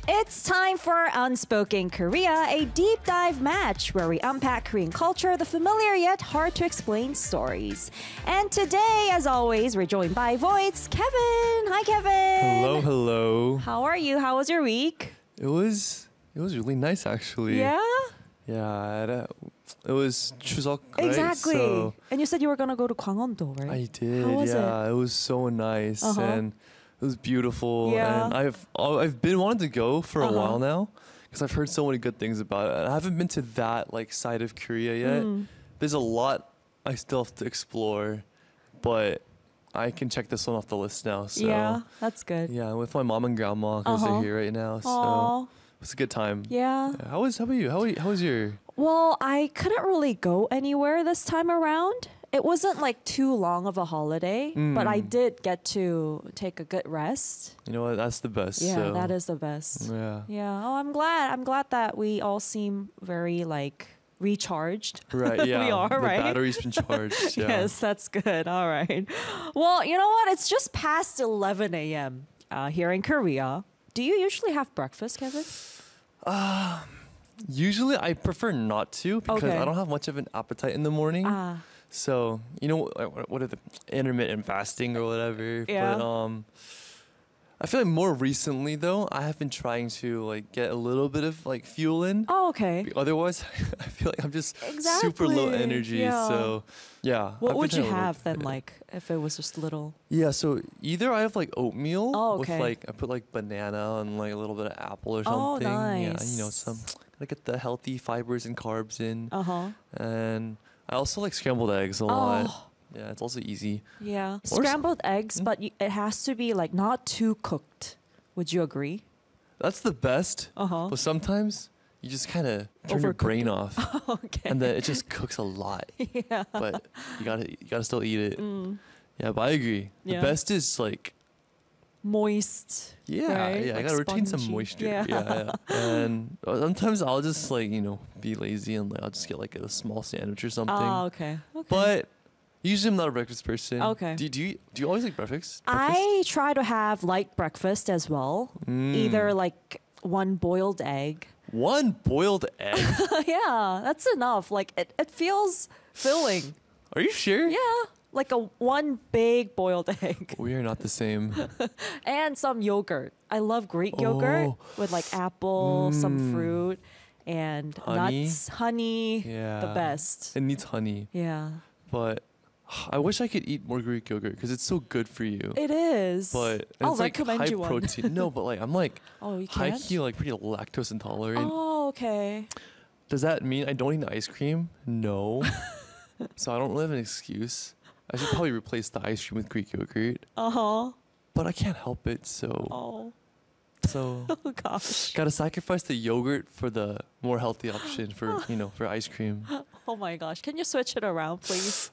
It's time for Unspoken Korea, a deep dive match where we unpack Korean culture, the familiar yet hard to explain stories. And today, as always, we're joined by Voits, Kevin. Hi, Kevin. Hello, hello. How are you? How was your week? It was really nice actually. Yeah? Yeah, it was Chuseok, right? Exactly. So And you said you were going to go to Gwanghwando, right? I did. How was it was so nice and it was beautiful. Yeah. And I've been wanting to go for a Uh-huh. while now because I've heard so many good things about it. I haven't been to that like side of Korea yet. There's a lot I still have to explore, but I can check this one off the list now. So Yeah, that's good. yeah, with my mom and grandma because they're here right now. So Aw, it was a good time. yeah. How about you? How was your? Well, I couldn't really go anywhere this time around. It wasn't like too long of a holiday, but I did get to take a good rest. You know what? That's the best. Yeah, so. that is the best. Yeah. Yeah. Oh, I'm glad. I'm glad that we all seem very like recharged. Right. Yeah. We are, the right? battery's been charged. Yeah. Yes, that's good. All right. Well, you know what? It's just past 11 a.m. Here in Korea. Do you usually have breakfast, Kevin? Usually, I prefer not to because Okay. I don't have much of an appetite in the morning. Ah, So you know what are the intermittent fasting or whatever. Yeah. But I feel like more recently though, I have been trying to like get a little bit of like fuel in. oh, okay. Otherwise, I feel like I'm just super low Exactly, energy. yeah. So yeah. What I've been would you trying to work have then, with it. like, if it was just little? Yeah, so either I have like oatmeal Oh, with okay. like I put like banana and like a little bit of apple or Oh, something. Yeah, you know, nice. some gotta get the healthy fibers and carbs in. Uh-huh. And I also like scrambled eggs a lot. Yeah, it's also easy. Yeah. Or s- Scrambled eggs, but it has to be like not too cooked. Would you agree? That's the best. Uh-huh. But sometimes you just kind of turn your Overcook brain it. off, Okay. and then it just cooks a lot. yeah. But you gotta still eat it. Yeah, but I agree. Yeah. The best is like Moist. yeah, right? yeah. I Like gotta retain some spongy. moisture. Yeah. Yeah. And sometimes I'll just like be lazy and like I'll just get like a small sandwich or something. Oh, okay. Okay. But usually I'm not a breakfast person. Okay. Do you always like breakfast? I try to have light breakfast as well. Mm. Either like one boiled egg. One boiled egg. Yeah, that's enough. Like it feels filling. Are you sure? Yeah. Like a one big boiled egg. We are not the same. And some yogurt. I love Greek yogurt Oh. with like apple, some fruit, and Honey? nuts, honey. Yeah. The best. It needs honey, Yeah. but I wish I could eat more Greek yogurt because it's so good for you. It is. But I'll it's like recommend high you one. protein. No, but like I'm like Oh, you high can't? key like pretty lactose intolerant. Oh, okay. Does that mean I don't eat the ice cream? No. So I don't really have an excuse. I should probably replace the ice cream with Greek yogurt, Uh-huh. but I can't help it. So Oh. so Oh gosh. gotta sacrifice the yogurt for the more healthy option for for ice cream. Oh my gosh. Can you switch it around, please?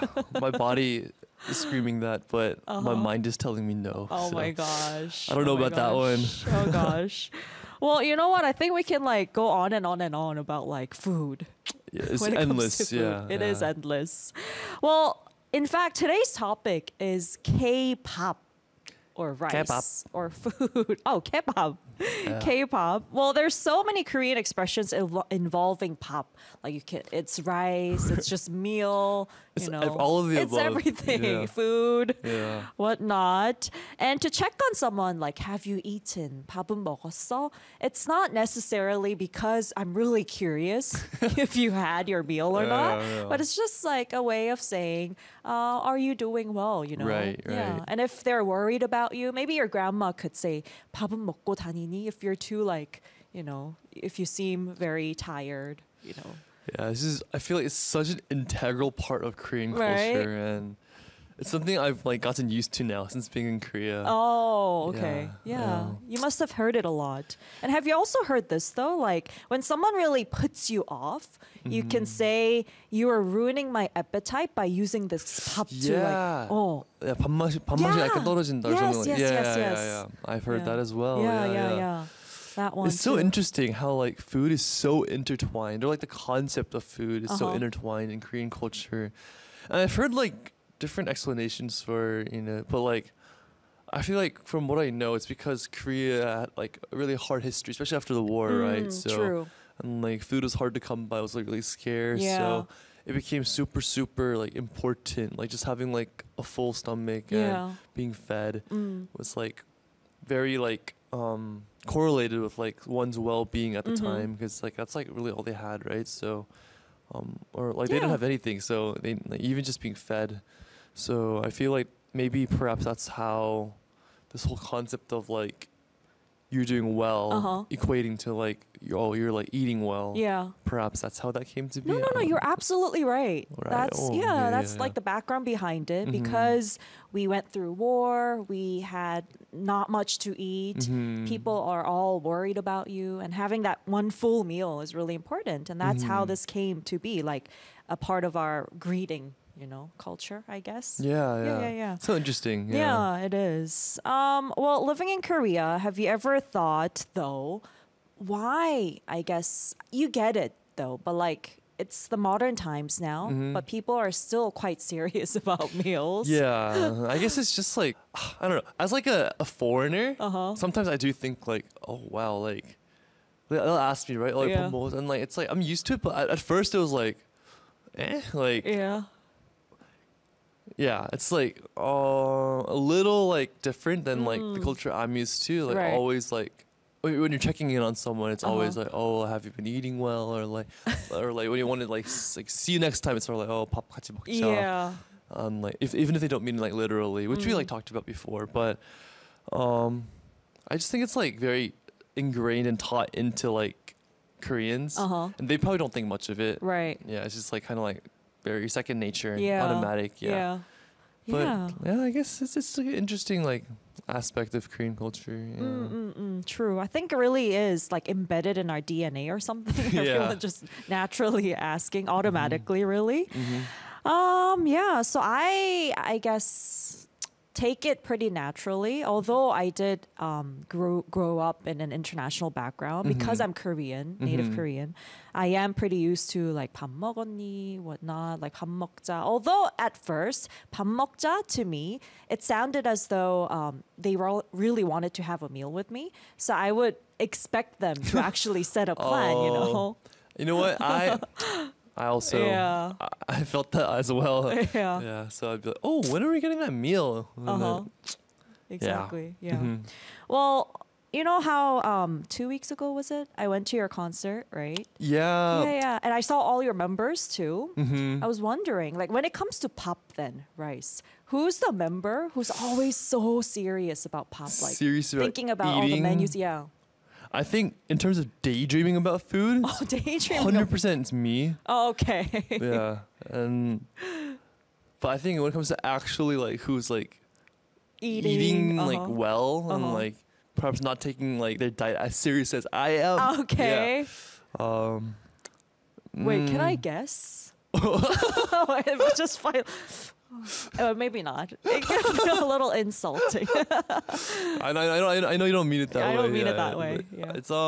My body is screaming that, but my mind is telling me no. Oh so. my gosh. I don't know Oh my about that one. gosh. Oh gosh. Well, you know what? I think we can like go on and on and on about like food. Yeah, it's When it comes endless. to food. Yeah, It is yeah. endless. Well, in fact, today's topic is K-pop or rice K-pop. or food. Oh, K-pop. K-pop. Well, there's so many Korean expressions involving pop. Like it's rice, it's just meal, It's you know. all of the it's above. everything. Yeah. Food, Yeah. whatnot. And to check on someone like, have you eaten? 밥은 먹었어? It's not necessarily because I'm really curious if you had your meal or not, yeah. but it's just like a way of saying, are you doing well? You know, Right, Yeah. right. And if they're worried about you, maybe your grandma could say, 밥은 먹고 다니니? If you're too like, if you seem very tired, Yeah, I feel like it's such an integral part of Korean Right? culture, and it's something I've like gotten used to now since being in Korea. Oh, okay. Yeah, Yeah. yeah. You must have heard it a lot. And have you also heard this though? Like when someone really puts you off, you can say you are ruining my appetite by using this 밥 to Yeah. like, oh. Yeah, 밥맛이 Yeah. 약간 떨어진다 or Yes, something like yes, yeah, yes, yeah, yes. yeah. I've heard Yeah. that as well. Yeah. That one. It's so too. interesting how like food is so intertwined, or like the concept of food is so Uh-huh. intertwined in Korean culture. And I've heard like different explanations for but like I feel like from what I know, it's because Korea had like a really hard history, especially after the war, right? So True. and like food was hard to come by, it was like really scarce. Yeah. So it became super, super like important. Like just having like a full stomach and Yeah. being fed Mm. was like very like correlated with like one's well-being at the Mhm. time, because like that's like really all they had, right? So or like they Yeah. didn't have anything, so they like, even just being fed. So I feel like maybe perhaps that's how this whole concept of like you're doing well Uh-huh. equating to like you're like eating well. Yeah. Perhaps that's how that came to be. No, I no, no. don't You're know. absolutely right. Right. That's Oh, yeah. yeah, That's yeah, like yeah. the background behind it Mhm. because we went through war. We had not much to eat. Mhm. People are all worried about you, and having that one full meal is really important. And that's how Mhm. this came to be, like a part of our greeting, culture, I guess. Yeah, Yeah, yeah, yeah, yeah. So interesting. Yeah, it is. Well, living in Korea, have you ever thought though, why? I guess you get it though, but like it's the modern times now, Mhm. but people are still quite serious about meals. Yeah, I guess it's just like I don't know. As like a foreigner, Uh-huh. sometimes I do think like, oh wow, like they'll ask me right, like Yeah. and like it's like I'm used to it, but at first it was like, like Yeah. yeah, it's like a little like different than like the culture I'm used to. Like Mm. Right. always like when you're checking in on someone, it's always Uh-huh. like, oh, have you been eating well, or like when you want to like see you next time, it's sort of like, oh, 밥 같이 먹자. Yeah. Like even if they don't mean like literally, which we like Mm. talked about before, but I just think it's like very ingrained and taught into like Koreans, Uh-huh. and they probably don't think much of it. Right. Yeah, it's just like kind of like very second nature and Yeah. automatic. Yeah. Yeah. But Yeah. yeah, I guess it's like an interesting like aspect of Korean culture. Yeah. True. I think it really is like embedded in our DNA or something. Yeah. Everyone just naturally asking automatically, really. Mhm. Yeah, so I guess take it pretty naturally. Although I did grow up in an international background because Mhm. I'm Korean, native Mhm. Korean. I am pretty used to like 밥 먹었니, whatnot, like 밥 먹자. Although at first 밥 먹자 to me it sounded as though they really wanted to have a meal with me, so I would expect them to actually set a plan. You know. Oh. You know what? I also Yeah. I felt that as well. Yeah. Yeah. So I'd be like, oh, when are we getting that meal? And then- Uh-huh. Exactly. Yeah. Mhm. Well, you know how 2 weeks ago was it? I went to your concert, right? Yeah. Yeah. And I saw all your members too. Mhm. I was wondering, like when it comes to pop then, Rice, who's the member who's always so serious about pop? Like Serious about thinking about all the eating? menus. Yeah. I think in terms of daydreaming about food, Oh, daydreaming. 100% it's me. Oh, okay. Yeah. But I think when it comes to actually like who's like eating like uh-huh. well and Uh-huh. like perhaps not taking like their diet as serious as I am. Okay. Yeah. Wait, can I mm. guess? It was just fine. Maybe not. It can feel a little insulting. I know you don't mean it that way. I don't mean it yeah, that way, but yeah. It's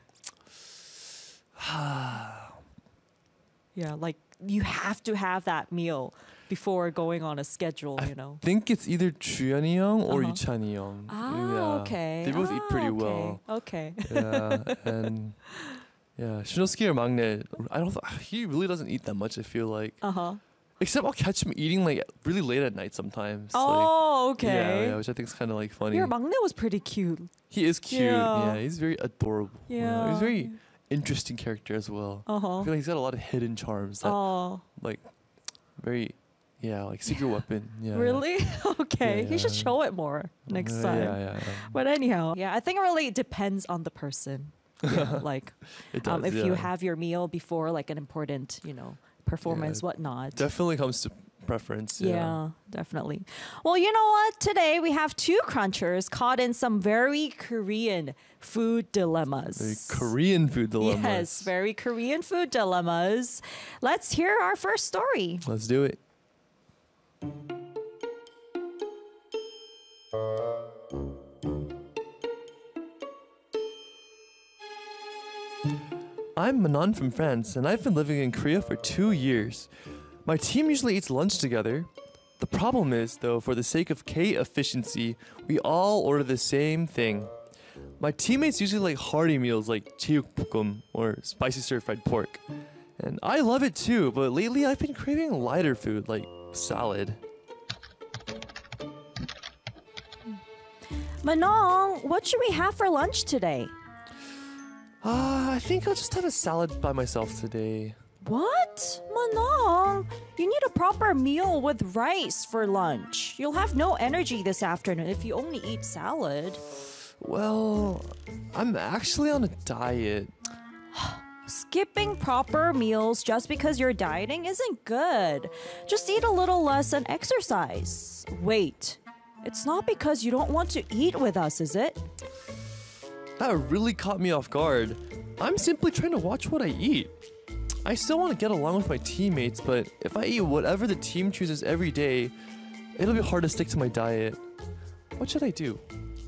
Yeah, like you have to have that meal before going on a schedule, I you know. think it's either Chuyani Young or Uh-huh. Yuchani Young. Ah, Yeah. okay. They both eat pretty well. Okay. Yeah, and yeah, Shinosuke or Magne, he really doesn't eat that much, I feel like. Uh-huh. Except I'll catch him eating like really late at night sometimes. Oh, like, okay. Yeah, which I think is kind of like funny. Your maknae was pretty cute. He is cute. Yeah. Yeah, he's very adorable. Yeah. He's a very interesting character as well. I Uh-huh. feel like he's got a lot of hidden charms that Oh, like very like secret weapon. Yeah. really? Okay. Yeah, You should yeah. show it more next Yeah, time. yeah. But anyhow, yeah, I think it really depends on the person. Yeah, like It does, if you yeah. have your meal before like an important, performance, whatnot. Definitely comes to preference. Yeah, definitely. Well, you know what? Today we have two crunchers caught in some very Korean food dilemmas. Very Korean food dilemmas. Yes, very Korean food dilemmas. Let's hear our first story. Let's do it. I'm Manon from France, and I've been living in Korea for 2 years. My team usually eats lunch together. The The problem is, though, for the sake of K efficiency, we all order the same thing. My teammates usually like hearty meals like 제육볶음 or spicy stir-fried pork. And I love it too, but lately I've been craving lighter food like salad. Manong, what should we have for lunch today? I think I'll just have a salad by myself today. What? Manong, you need a proper meal with rice for lunch. You'll have no energy this afternoon if you only eat salad. Well, I'm actually on a diet. Skipping proper meals just because you're dieting isn't good. Just eat a little less and exercise. Wait, it's not because you don't want to eat with us, is it? That really caught me off guard. I'm simply trying to watch what I eat. I still want to get along with my teammates, but if I eat whatever the team chooses every day, it'll be hard to stick to my diet. What should I do?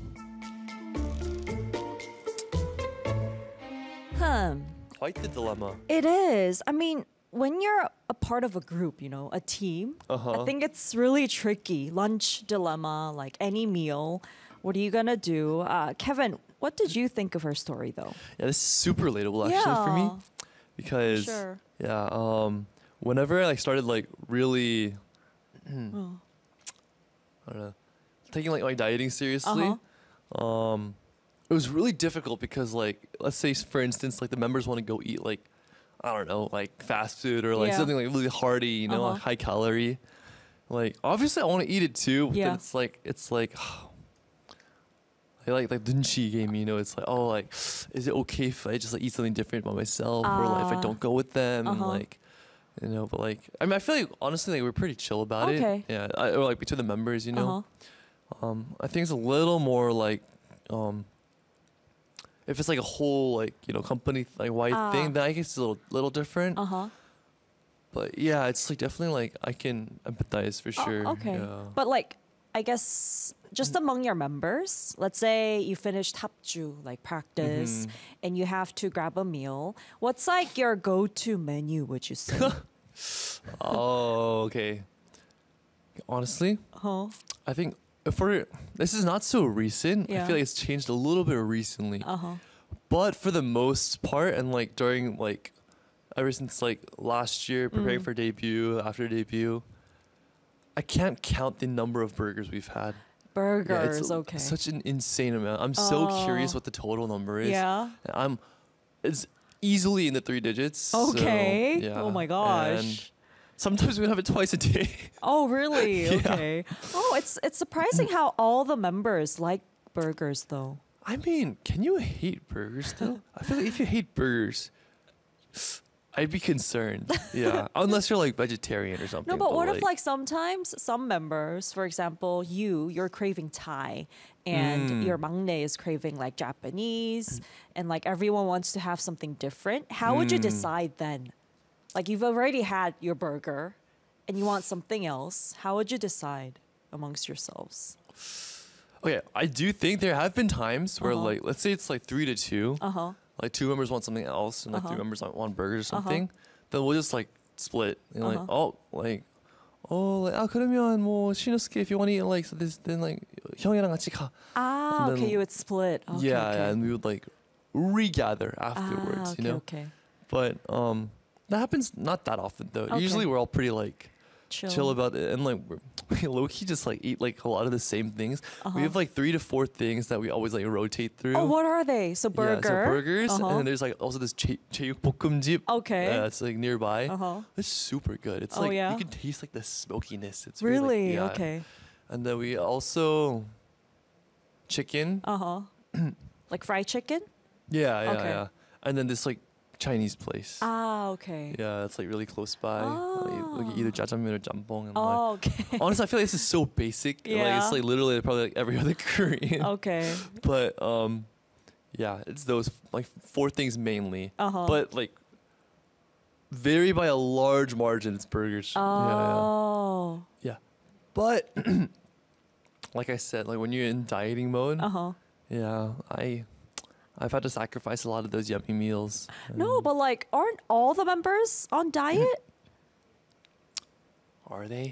Quite the dilemma. It is. I mean, when you're a part of a group, a team, I think it's really tricky. Lunch dilemma, like any meal. What are you gonna do? Kevin, what did you think of her story though? Yeah, this is super relatable actually for me. Because whenever I started like really I don't know, taking like my dieting seriously, it was really difficult because like let's say for instance like the members want to go eat like I don't know like fast food or like something like really hearty, like high calorie. Like obviously I want to eat it too, but then it's like I like dunchi game, it's like, oh, like, is it okay if I just like eat something different by myself or like if I don't go with them and like, but like, I mean, I feel like honestly like we're pretty chill about it. Yeah, or like between the members, I think it's a little more like, if it's like a whole like company like wide thing, then I guess it's a little different. But yeah, it's like definitely like I can empathize for sure. Okay, Yeah. but like I guess just among your members, let's say you finished hapju, like practice, and you have to grab a meal. What's like your go-to menu, would you say? Oh, okay. Honestly, I think for this is not so recent. I feel like it's changed a little bit recently. But for the most part, and like during like ever since like last year, preparing for debut, after debut, I can't count the number of burgers we've had. Burgers, it's okay. such an insane amount. I'm so curious what the total number is. Yeah. It's easily in the 3 digits. Okay. So, yeah. Oh my gosh. And sometimes we have it twice a day. Oh really? Yeah. Okay. Oh, it's surprising how all the members like burgers though. I mean, can you hate burgers though? I feel like if you hate burgers, I'd be concerned. Yeah. Unless you're like vegetarian or something. No, but what if like sometimes some members, for example, you're craving Thai and your maknae is craving like Japanese and like everyone wants to have something different. How would you decide then? Like you've already had your burger and you want something else. How would you decide amongst yourselves? Okay, I do think there have been times where like let's say it's like 3-2. Like 2 members want something else and like 3 members want burgers or something. Then we'll just like split. And like like 그러면 뭐 신호스케 if you want to eat like so this then like 형이랑 같이 가. Ah, okay, you would split. Okay, yeah, okay. and we would like regather afterwards, okay, okay. But that happens not that often though. Okay. Usually we're all pretty like Chill about it, and like we low-key just like eat like a lot of the same things. We have like 3 to 4 things that we always like rotate through. Oh, what are they? So burger. Yeah, so burgers, and then there's like also this 제육볶음집. Okay. It's like nearby. It's super good. It's like you can taste like the smokiness. It's really like, okay. And then we also chicken. Like fried chicken? Yeah. Okay. Yeah. And then this like Chinese place. Ah, okay. Yeah, it's like really close by. Like either jjajangmyeon or jjampong. And Oh, like, okay. honestly, I feel like this is so basic. Like Yeah. it's like literally probably like every other Korean. Okay. But yeah, it's those like 4 things mainly. But like vary by a large margin. It's burgers. Oh. Yeah. But like I said, like when you're in dieting mode, yeah, I've had to sacrifice a lot of those yummy meals. No, but like, aren't all the members on diet? Are they?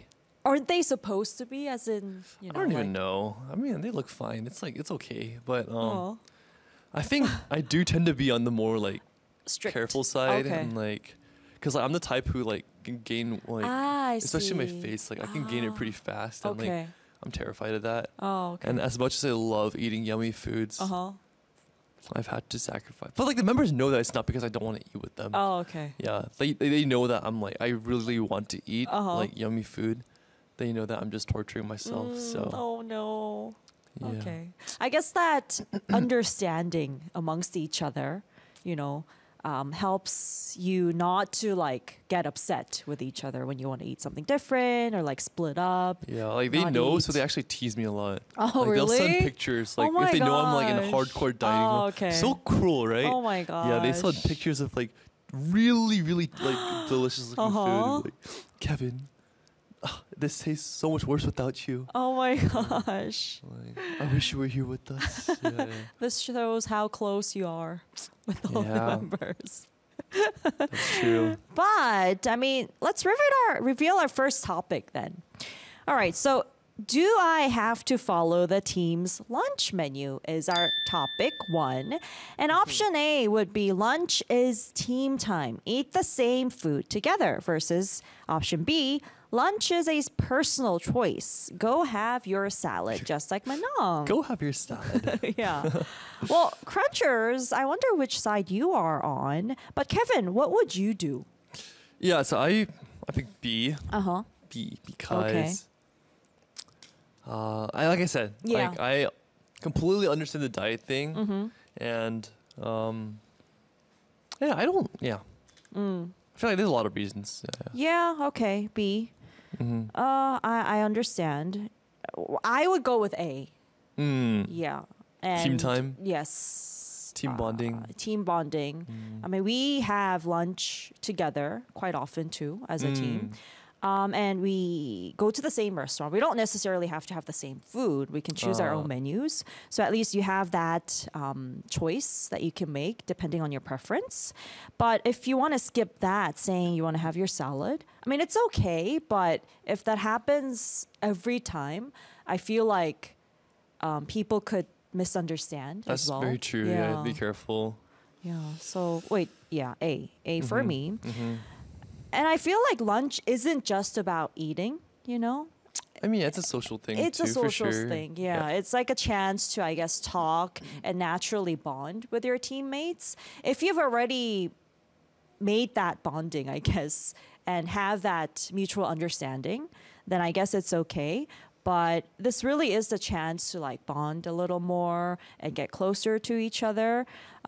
Aren't they supposed to be? As in, you know, I don't like, even know. I mean, they look fine. It's like it's okay, but oh, I think I do tend to be on the more like strict. careful side Okay. and like, cause like, I'm the type who like can gain like, I especially my see. face. Like I can gain it pretty fast, and like Okay. I'm terrified of that. Oh, okay. And as much as I love eating yummy foods, Uh-huh. I've had to sacrifice. But like the members know that it's not because I don't want to eat with them. Oh, okay. Yeah, they know that I'm like I really want to eat Uh-huh. like yummy food. They know that I'm just torturing myself. So Oh, no. yeah. Okay. I guess that understanding amongst each other, you know, helps you not to like get upset with each other when you want to eat something different or like split up. Yeah, like they Not know, so eat. they actually tease me a lot. Oh, Like they'll send really? pictures, Oh like my if they know I'm like in gosh. hardcore dieting. Oh, mode. okay. So cruel, right? Oh my god. Yeah, they send pictures of like really, really like delicious looking Uh-huh. food. Like, Kevin, this tastes so much worse without you. Oh my gosh. Like, I wish you were here with us. Yeah, This shows how close you are with all the Yeah. members. that's true. But I mean, let's reveal our first topic then. All right, so do I have to follow the team's lunch menu is our topic one. And option A would be lunch is team time. Eat the same food together versus option B, lunch is a personal choice. Go have your salad, just like Manong. Go have your salad. Yeah. Well, Crunchers, I wonder which side you are on. But Kevin, what would you do? Yeah, so I pick B. Uh-huh. B because I like I said, Yeah. like I completely understand the diet thing, Mm-hmm. and yeah, I don't. Yeah, I feel like there's a lot of reasons. Yeah, okay. B. Mm-hmm. I understand. I would go with A. Mm. Yeah. Team And time? Yes. Team bonding. Team bonding. I mean, we have lunch together quite often too as a team. And we go to the same restaurant. We don't necessarily have to have the same food. We can choose our own menus. So at least you have that choice that you can make depending on your preference. But if you want to skip that, saying you want to have your salad, I mean, it's okay. But if that happens every time, I feel like people could misunderstand That's as well. very true. Yeah. Be careful. Yeah. So wait, yeah, A for me. Mm-hmm. And I feel like lunch isn't just about eating, you know? I mean, it's a social thing. It's too, a social for sure. thing, yeah. It's like a chance to, I guess, talk and naturally bond with your teammates. If you've already made that bonding, I guess, and have that mutual understanding, then I guess it's okay. But this really is the chance to like bond a little more and get closer to each other.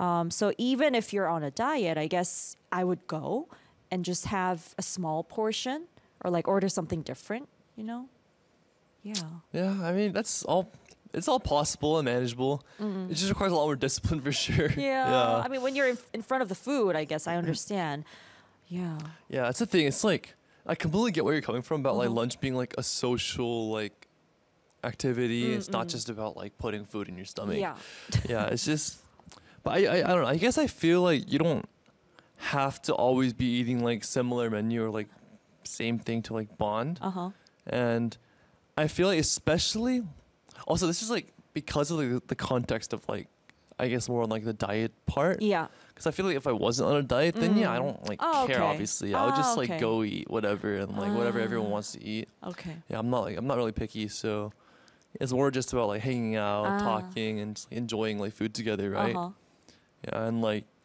So even if you're on a diet, I guess I would go and just have a small portion or like order something different, you know? Yeah. Yeah, I mean that's all. It's all possible and manageable. It just requires a lot more discipline for sure. Yeah. I mean, when you're in front of the food, I guess I understand. Yeah. Yeah, that's the thing. It's like I completely get where you're coming from about like Uh-huh. lunch being like a social like activity. It's not just about like putting food in your stomach. Yeah. Yeah, it's just. But I don't know. I guess I feel like you don't have to always be eating like similar menu or like same thing to like bond. Uh-huh. And I feel like especially also this is like because of the context of like I guess more on like the diet part. Yeah. Because I feel like if I wasn't on a diet, then yeah, I don't like Oh, care. okay. Obviously, I would just okay. like go eat whatever and like whatever everyone wants to eat. Okay. Yeah, I'm not really picky, so it's more just about like hanging out, talking, and just, like, enjoying like food together, right? Uh-huh. Yeah, and like